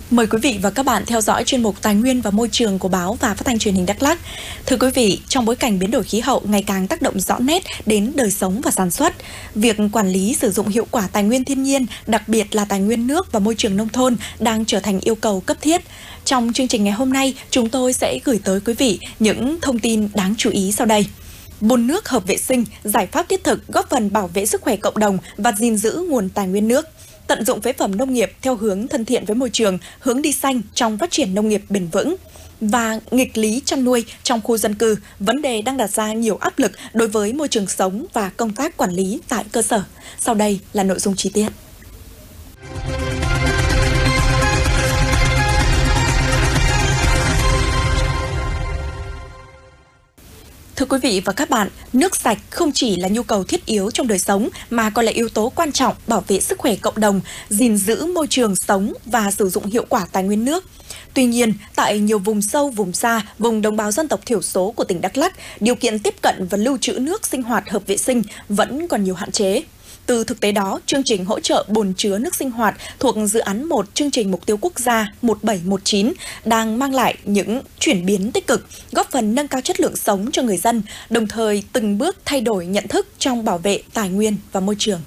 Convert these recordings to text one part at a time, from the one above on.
Mời quý vị và các bạn theo dõi chuyên mục Tài nguyên và Môi trường của báo và Phát thanh Truyền hình Đắk Lắk. Thưa quý vị, trong bối cảnh biến đổi khí hậu ngày càng tác động rõ nét đến đời sống và sản xuất, việc quản lý sử dụng hiệu quả tài nguyên thiên nhiên, đặc biệt là tài nguyên nước và môi trường nông thôn đang trở thành yêu cầu cấp thiết. Trong chương trình ngày hôm nay, chúng tôi sẽ gửi tới quý vị những thông tin đáng chú ý sau đây. Bồn nước hợp vệ sinh, giải pháp thiết thực góp phần bảo vệ sức khỏe cộng đồng và gìn giữ nguồn tài nguyên nước. Tận dụng phế phẩm nông nghiệp theo hướng thân thiện với môi trường, hướng đi xanh trong phát triển nông nghiệp bền vững. Và nghịch lý chăn nuôi trong khu dân cư, vấn đề đang đặt ra nhiều áp lực đối với môi trường sống và công tác quản lý tại cơ sở. Sau đây là nội dung chi tiết. Thưa quý vị và các bạn, nước sạch không chỉ là nhu cầu thiết yếu trong đời sống mà còn là yếu tố quan trọng bảo vệ sức khỏe cộng đồng, gìn giữ môi trường sống và sử dụng hiệu quả tài nguyên nước. Tuy nhiên, tại nhiều vùng sâu, vùng xa, vùng đồng bào dân tộc thiểu số của tỉnh Đắk Lắk, điều kiện tiếp cận và lưu trữ nước sinh hoạt hợp vệ sinh vẫn còn nhiều hạn chế. Từ thực tế đó, chương trình hỗ trợ bồn chứa nước sinh hoạt thuộc dự án 1 chương trình mục tiêu quốc gia 1719 đang mang lại những chuyển biến tích cực, góp phần nâng cao chất lượng sống cho người dân, đồng thời từng bước thay đổi nhận thức trong bảo vệ tài nguyên và môi trường.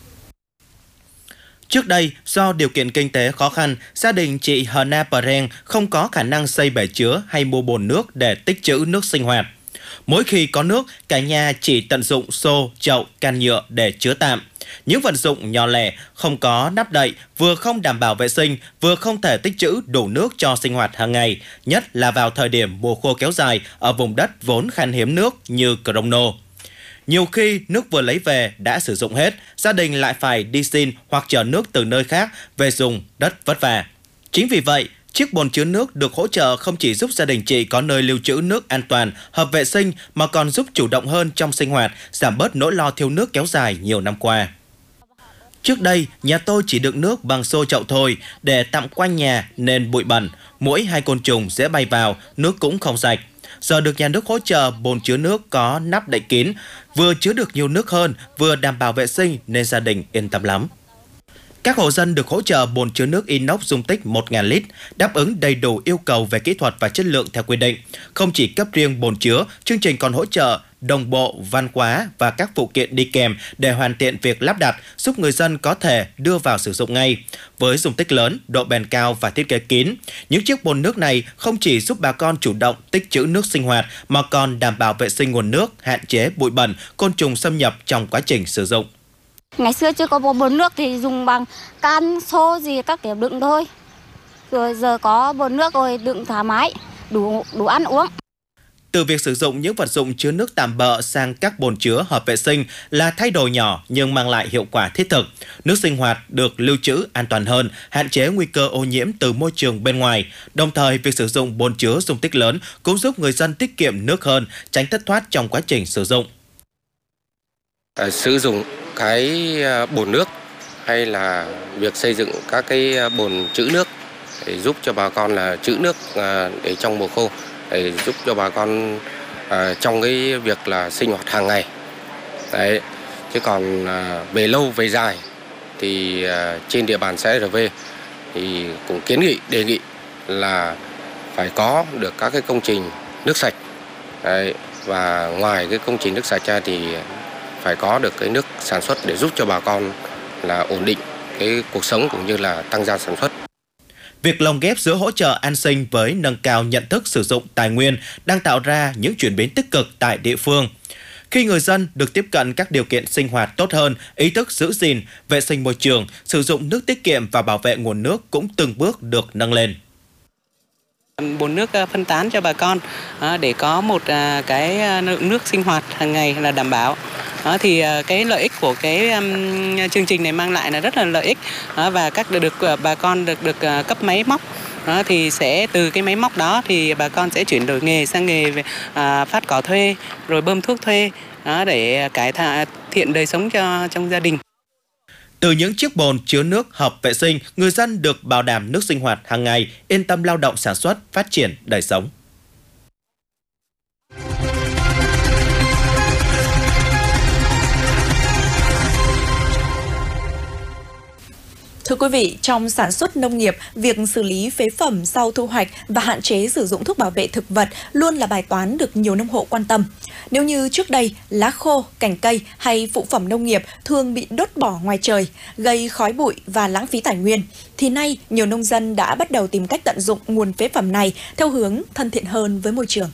Trước đây, do điều kiện kinh tế khó khăn, gia đình chị Hana Pereng không có khả năng xây bể chứa hay mua bồn nước để tích trữ nước sinh hoạt. Mỗi khi có nước, cả nhà chỉ tận dụng xô, chậu, can nhựa để chứa tạm. Những vật dụng nhỏ lẻ, không có nắp đậy, vừa không đảm bảo vệ sinh, vừa không thể tích trữ đủ nước cho sinh hoạt hàng ngày, nhất là vào thời điểm mùa khô kéo dài ở vùng đất vốn khan hiếm nước như Crono. Nhiều khi nước vừa lấy về đã sử dụng hết, gia đình lại phải đi xin hoặc chở nước từ nơi khác về dùng, rất vất vả. Chính vì vậy, chiếc bồn chứa nước được hỗ trợ không chỉ giúp gia đình chị có nơi lưu trữ nước an toàn, hợp vệ sinh mà còn giúp chủ động hơn trong sinh hoạt, giảm bớt nỗi lo thiếu nước kéo dài nhiều năm qua. Trước đây, nhà tôi chỉ đựng nước bằng xô chậu thôi, để tạm quanh nhà nên bụi bẩn, muỗi hay côn trùng dễ bay vào, nước cũng không sạch. Giờ được nhà nước hỗ trợ bồn chứa nước có nắp đậy kín, vừa chứa được nhiều nước hơn, vừa đảm bảo vệ sinh nên gia đình yên tâm lắm. Các hộ dân được hỗ trợ bồn chứa nước inox dung tích 1.000 lít, đáp ứng đầy đủ yêu cầu về kỹ thuật và chất lượng theo quy định. Không chỉ cấp riêng bồn chứa, chương trình còn hỗ trợ đồng bộ, văn hóa và các phụ kiện đi kèm để hoàn thiện việc lắp đặt, giúp người dân có thể đưa vào sử dụng ngay. Với dung tích lớn, độ bền cao và thiết kế kín, những chiếc bồn nước này không chỉ giúp bà con chủ động tích trữ nước sinh hoạt mà còn đảm bảo vệ sinh nguồn nước, hạn chế bụi bẩn, côn trùng xâm nhập trong quá trình sử dụng. Ngày xưa chưa có bồn nước thì dùng bằng can, xô gì các kiểu đựng thôi. Rồi giờ có bồn nước rồi đựng thoải mái, đủ ăn uống. Từ việc sử dụng những vật dụng chứa nước tạm bợ sang các bồn chứa hợp vệ sinh là thay đổi nhỏ nhưng mang lại hiệu quả thiết thực. Nước sinh hoạt được lưu trữ an toàn hơn, hạn chế nguy cơ ô nhiễm từ môi trường bên ngoài. Đồng thời, việc sử dụng bồn chứa dung tích lớn cũng giúp người dân tiết kiệm nước hơn, tránh thất thoát trong quá trình sử dụng. Sử dụng cái bồn nước hay là việc xây dựng các cái bồn trữ nước để giúp cho bà con là trữ nước để trong mùa khô, để giúp cho bà con trong cái việc là sinh hoạt hàng ngày. Đấy. Chứ còn về lâu về dài thì trên địa bàn xã RV thì cũng kiến nghị đề nghị là phải có được các cái công trình nước sạch. Đấy. Và ngoài cái công trình nước sạch ra thì phải có được cái nước sản xuất để giúp cho bà con là ổn định cái cuộc sống cũng như là tăng gia sản xuất. Việc lồng ghép giữa hỗ trợ an sinh với nâng cao nhận thức sử dụng tài nguyên đang tạo ra những chuyển biến tích cực tại địa phương. Khi người dân được tiếp cận các điều kiện sinh hoạt tốt hơn, ý thức giữ gìn, vệ sinh môi trường, sử dụng nước tiết kiệm và bảo vệ nguồn nước cũng từng bước được nâng lên. Bồn nước phân tán cho bà con để có một cái lượng nước sinh hoạt hàng ngày là đảm bảo. Thì cái lợi ích của cái chương trình này mang lại là rất là lợi ích, và bà con được cấp máy móc. Thì sẽ từ cái máy móc đó thì bà con sẽ chuyển đổi nghề sang nghề về phát cỏ thuê rồi bơm thuốc thuê để cải thiện đời sống trong gia đình. Từ những chiếc bồn chứa nước hợp vệ sinh, người dân được bảo đảm nước sinh hoạt hàng ngày, yên tâm lao động sản xuất, phát triển đời sống. Thưa quý vị, trong sản xuất nông nghiệp, việc xử lý phế phẩm sau thu hoạch và hạn chế sử dụng thuốc bảo vệ thực vật luôn là bài toán được nhiều nông hộ quan tâm. Nếu như trước đây, lá khô, cành cây hay phụ phẩm nông nghiệp thường bị đốt bỏ ngoài trời, gây khói bụi và lãng phí tài nguyên, thì nay nhiều nông dân đã bắt đầu tìm cách tận dụng nguồn phế phẩm này theo hướng thân thiện hơn với môi trường.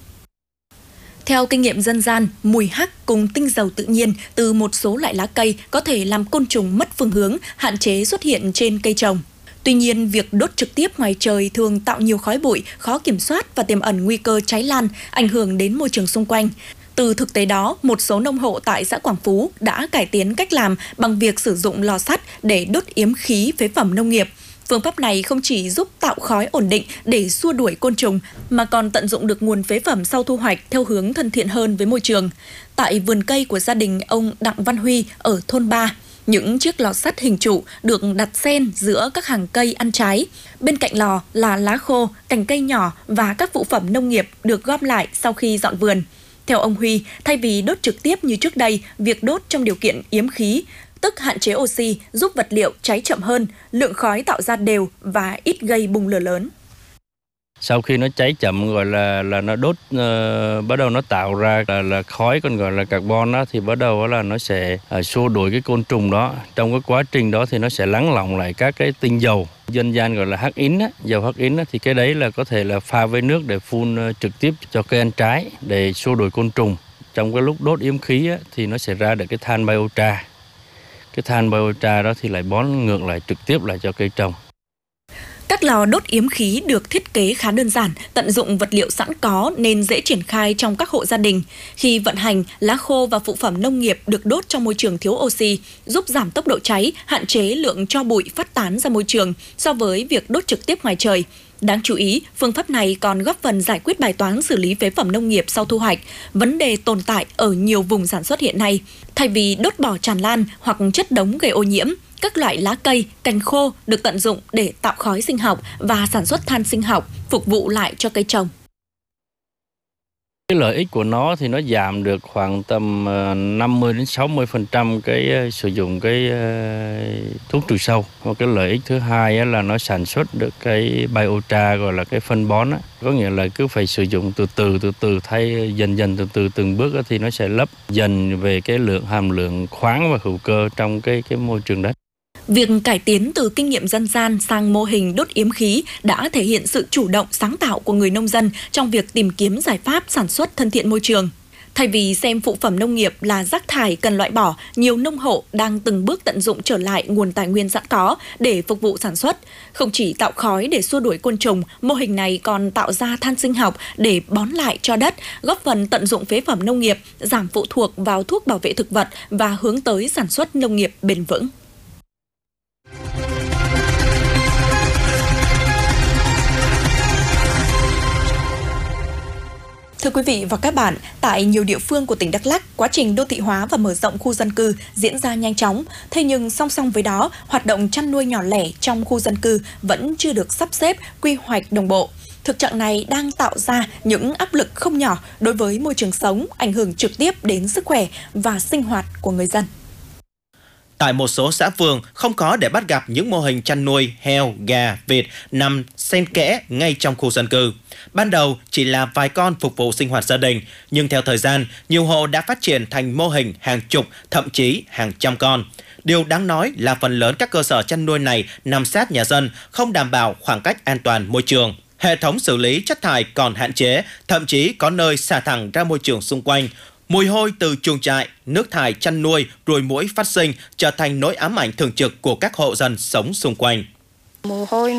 Theo kinh nghiệm dân gian, mùi hắc cùng tinh dầu tự nhiên từ một số loại lá cây có thể làm côn trùng mất phương hướng, hạn chế xuất hiện trên cây trồng. Tuy nhiên, việc đốt trực tiếp ngoài trời thường tạo nhiều khói bụi, khó kiểm soát và tiềm ẩn nguy cơ cháy lan, ảnh hưởng đến môi trường xung quanh. Từ thực tế đó, một số nông hộ tại xã Quảng Phú đã cải tiến cách làm bằng việc sử dụng lò sắt để đốt yếm khí phế phẩm nông nghiệp. Phương pháp này không chỉ giúp tạo khói ổn định để xua đuổi côn trùng, mà còn tận dụng được nguồn phế phẩm sau thu hoạch theo hướng thân thiện hơn với môi trường. Tại vườn cây của gia đình ông Đặng Văn Huy ở thôn 3, những chiếc lò sắt hình trụ được đặt xen giữa các hàng cây ăn trái. Bên cạnh lò là lá khô, cành cây nhỏ và các phụ phẩm nông nghiệp được gom lại sau khi dọn vườn. Theo ông Huy, thay vì đốt trực tiếp như trước đây, việc đốt trong điều kiện yếm khí, tức hạn chế oxy, giúp vật liệu cháy chậm hơn, lượng khói tạo ra đều và ít gây bùng lửa lớn. Sau khi nó cháy chậm gọi là nó đốt, bắt đầu nó tạo ra là khói, còn gọi là carbon đó, thì bắt đầu là nó sẽ xua đuổi cái côn trùng đó. Trong cái quá trình đó thì nó sẽ lắng lỏng lại các cái tinh dầu, dân gian gọi là hắc ín á, dầu hắc ín á, thì cái đấy là có thể là pha với nước để phun trực tiếp cho cây ăn trái để xua đuổi côn trùng. Trong cái lúc đốt yếm khí á, thì nó sẽ ra được cái than biochar. Cái than biochar đó thì lại bón ngược lại trực tiếp lại cho cây trồng. Các lò đốt yếm khí được thiết kế khá đơn giản, tận dụng vật liệu sẵn có nên dễ triển khai trong các hộ gia đình. Khi vận hành, lá khô và phụ phẩm nông nghiệp được đốt trong môi trường thiếu oxy, giúp giảm tốc độ cháy, hạn chế lượng tro bụi phát tán ra môi trường so với việc đốt trực tiếp ngoài trời. Đáng chú ý, phương pháp này còn góp phần giải quyết bài toán xử lý phế phẩm nông nghiệp sau thu hoạch, vấn đề tồn tại ở nhiều vùng sản xuất hiện nay. Thay vì đốt bỏ tràn lan hoặc chất đống gây ô nhiễm, các loại lá cây, cành khô được tận dụng để tạo khói sinh học và sản xuất than sinh học, phục vụ lại cho cây trồng. Cái lợi ích của nó thì nó giảm được khoảng tầm 50 đến 60% cái sử dụng cái thuốc trừ sâu. Một cái lợi ích thứ hai là nó sản xuất được cái biochar, gọi là cái phân bón á. Có nghĩa là cứ phải sử dụng từ từ thay dần từ từng bước thì nó sẽ lấp dần về cái hàm lượng khoáng và hữu cơ trong cái môi trường đất. Việc cải tiến từ kinh nghiệm dân gian sang mô hình đốt yếm khí đã thể hiện sự chủ động sáng tạo của người nông dân trong việc tìm kiếm giải pháp sản xuất thân thiện môi trường. Thay vì xem phụ phẩm nông nghiệp là rác thải cần loại bỏ, nhiều nông hộ đang từng bước tận dụng trở lại nguồn tài nguyên sẵn có để phục vụ sản xuất. Không chỉ tạo khói để xua đuổi côn trùng, mô hình này còn tạo ra than sinh học để bón lại cho đất, góp phần tận dụng phế phẩm nông nghiệp, giảm phụ thuộc vào thuốc bảo vệ thực vật và hướng tới sản xuất nông nghiệp bền vững. Thưa quý vị và các bạn, tại nhiều địa phương của tỉnh Đắk Lắk, quá trình đô thị hóa và mở rộng khu dân cư diễn ra nhanh chóng. Thế nhưng song song với đó, hoạt động chăn nuôi nhỏ lẻ trong khu dân cư vẫn chưa được sắp xếp, quy hoạch đồng bộ. Thực trạng này đang tạo ra những áp lực không nhỏ đối với môi trường sống, ảnh hưởng trực tiếp đến sức khỏe và sinh hoạt của người dân. Tại một số xã phường không có để bắt gặp những mô hình chăn nuôi heo, gà, vịt nằm xen kẽ ngay trong khu dân cư. Ban đầu chỉ là vài con phục vụ sinh hoạt gia đình, nhưng theo thời gian, nhiều hộ đã phát triển thành mô hình hàng chục, thậm chí hàng trăm con. Điều đáng nói là phần lớn các cơ sở chăn nuôi này nằm sát nhà dân, không đảm bảo khoảng cách an toàn môi trường. Hệ thống xử lý chất thải còn hạn chế, thậm chí có nơi xả thẳng ra môi trường xung quanh. Mùi hôi từ chuồng trại, nước thải chăn nuôi, ruồi muỗi phát sinh trở thành nỗi ám ảnh thường trực của các hộ dân sống xung quanh. Mùi hôi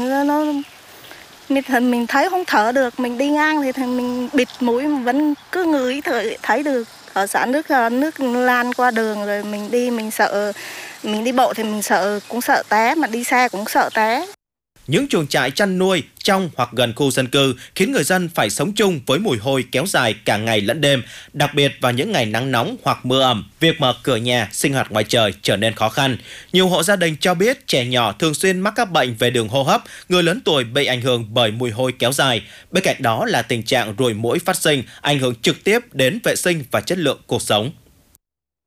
mình thấy không thở được, mình đi ngang thì mình bịt mũi mà vẫn cứ ngửi thấy được. Ở xã nước lan qua đường rồi mình đi, mình sợ, mình đi bộ thì mình sợ, cũng sợ té, mà đi xe cũng sợ té. Những chuồng trại chăn nuôi trong hoặc gần khu dân cư khiến người dân phải sống chung với mùi hôi kéo dài cả ngày lẫn đêm, đặc biệt vào những ngày nắng nóng hoặc mưa ẩm. Việc mở cửa nhà, sinh hoạt ngoài trời trở nên khó khăn. Nhiều hộ gia đình cho biết trẻ nhỏ thường xuyên mắc các bệnh về đường hô hấp, người lớn tuổi bị ảnh hưởng bởi mùi hôi kéo dài. Bên cạnh đó là tình trạng ruồi muỗi phát sinh, ảnh hưởng trực tiếp đến vệ sinh và chất lượng cuộc sống.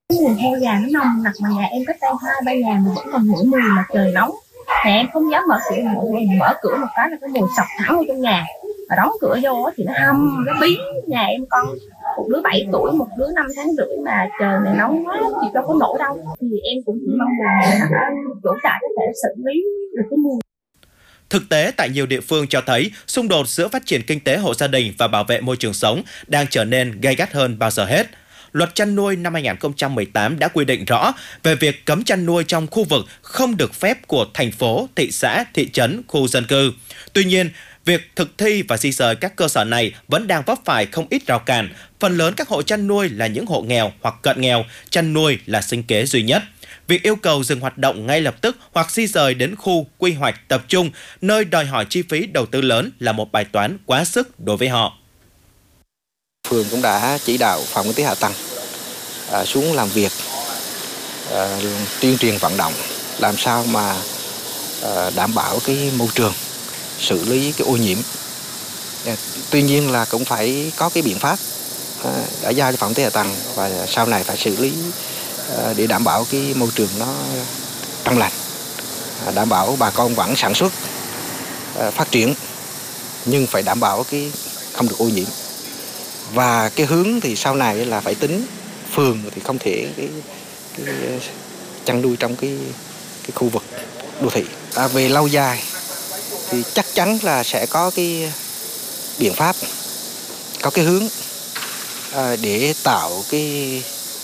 Mùi heo già nó nồng nặc mà nhà em cách đây 2-3 nhà mà vẫn còn ngửi mùi mà trời nóng. Nhà em không dám mở cửa, mở cửa một cái là cái mùi sộc thẳng vô trong nhà. Và đóng cửa vô thì nó hâm, nó bí. Nhà em con một đứa 7 tuổi, một đứa 5 tháng rưỡi mà trời này nóng quá, chị đâu có nổi đâu. Thì em cũng chỉ mong là chủ trại có thể xử lý được cái mùi. Thực tế tại nhiều địa phương cho thấy xung đột giữa phát triển kinh tế hộ gia đình và bảo vệ môi trường sống đang trở nên gay gắt hơn bao giờ hết. Luật chăn nuôi năm 2018 đã quy định rõ về việc cấm chăn nuôi trong khu vực không được phép của thành phố, thị xã, thị trấn, khu dân cư. Tuy nhiên, việc thực thi và di rời các cơ sở này vẫn đang vấp phải không ít rào cản. Phần lớn các hộ chăn nuôi là những hộ nghèo hoặc cận nghèo, chăn nuôi là sinh kế duy nhất. Việc yêu cầu dừng hoạt động ngay lập tức hoặc di rời đến khu quy hoạch tập trung, nơi đòi hỏi chi phí đầu tư lớn là một bài toán quá sức đối với họ. Phường cũng đã chỉ đạo phòng kinh tế hạ tầng xuống làm việc, tuyên truyền vận động làm sao mà đảm bảo cái môi trường, xử lý cái ô nhiễm. Tuy nhiên là cũng phải có cái biện pháp đã giao cho phòng kinh tế hạ tầng và sau này phải xử lý để đảm bảo cái môi trường nó trong lành, đảm bảo bà con vẫn sản xuất, phát triển nhưng phải đảm bảo cái không được ô nhiễm. Và cái hướng thì sau này là phải tính phường thì không thể cái chăn nuôi trong cái khu vực đô thị. Về lâu dài thì chắc chắn là sẽ có cái biện pháp, có cái hướng để tạo cái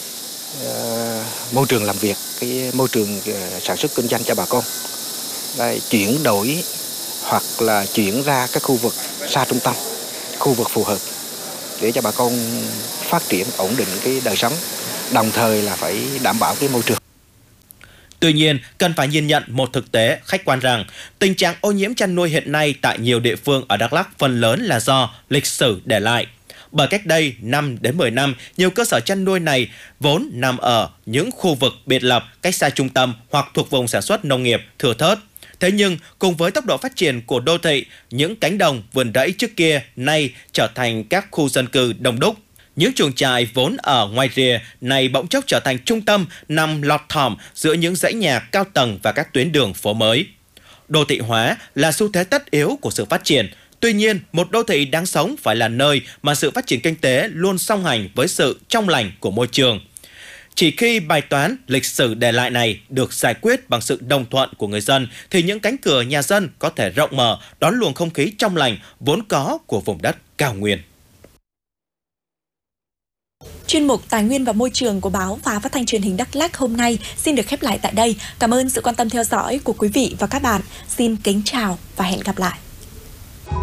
môi trường làm việc, cái môi trường sản xuất kinh doanh cho bà con. Chuyển đổi hoặc là chuyển ra các khu vực xa trung tâm, khu vực phù hợp để cho bà con phát triển ổn định cái đời sống, đồng thời là phải đảm bảo cái môi trường. Tuy nhiên, cần phải nhìn nhận một thực tế khách quan rằng tình trạng ô nhiễm chăn nuôi hiện nay tại nhiều địa phương ở Đắk Lắk phần lớn là do lịch sử để lại. Bởi cách đây 5 đến 10 năm, nhiều cơ sở chăn nuôi này vốn nằm ở những khu vực biệt lập, cách xa trung tâm hoặc thuộc vùng sản xuất nông nghiệp thưa thớt. Thế nhưng, cùng với tốc độ phát triển của đô thị, những cánh đồng, vườn rẫy trước kia nay trở thành các khu dân cư đông đúc. Những chuồng trại vốn ở ngoài rìa này bỗng chốc trở thành trung tâm nằm lọt thỏm giữa những dãy nhà cao tầng và các tuyến đường phố mới. Đô thị hóa là xu thế tất yếu của sự phát triển. Tuy nhiên, một đô thị đáng sống phải là nơi mà sự phát triển kinh tế luôn song hành với sự trong lành của môi trường. Chỉ khi bài toán lịch sử để lại này được giải quyết bằng sự đồng thuận của người dân thì những cánh cửa nhà dân có thể rộng mở đón luồng không khí trong lành vốn có của vùng đất cao nguyên. Chuyên mục Tài nguyên và Môi trường của Báo và Phát thanh Truyền hình Đắk Lắk hôm nay xin được khép lại tại đây. Cảm ơn sự quan tâm theo dõi của quý vị và các bạn. Xin kính chào và hẹn gặp lại.